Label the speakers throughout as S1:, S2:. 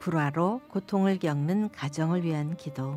S1: 불화로 고통을 겪는 가정을 위한 기도.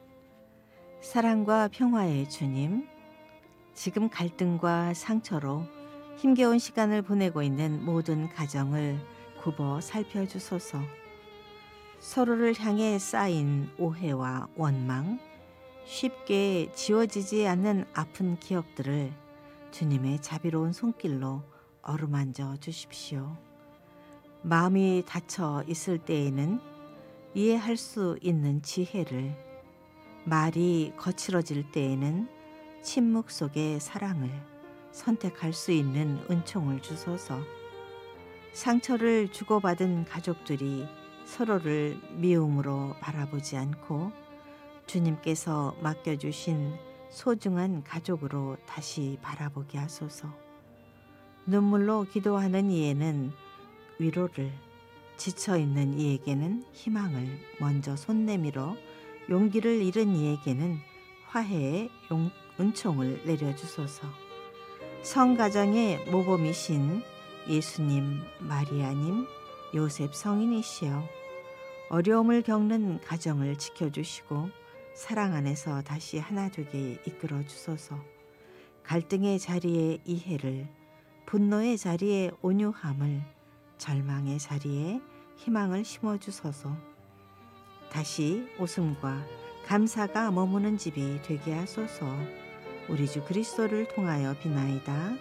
S1: 사랑과 평화의 주님, 지금 갈등과 상처로 힘겨운 시간을 보내고 있는 모든 가정을 굽어 살펴주소서. 서로를 향해 쌓인 오해와 원망, 쉽게 지워지지 않는 아픈 기억들을 주님의 자비로운 손길로 어루만져 주십시오. 마음이 닫혀 있을 때에는 이해할 수 있는 지혜를, 말이 거칠어질 때에는 침묵 속의 사랑을 선택할 수 있는 은총을 주소서. 상처를 주고받은 가족들이 서로를 미움으로 바라보지 않고 주님께서 맡겨주신 소중한 가족으로 다시 바라보게 하소서. 눈물로 기도하는 이에는 위로를, 지쳐있는 이에게는 희망을 먼저 손 내밀어 용기를 잃은 이에게는 화해의 은총을 내려주소서. 성가정의 모범이신 예수님, 마리아님, 요셉 성인이시여, 어려움을 겪는 가정을 지켜주시고 사랑 안에서 다시 하나 되게 이끌어 주소서. 갈등의 자리에 이해를, 분노의 자리에 온유함을, 절망의 자리에 희망을 심어주소서. 다시 웃음과 감사가 머무는 집이 되게 하소서. 우리 주 그리스도를 통하여 비나이다.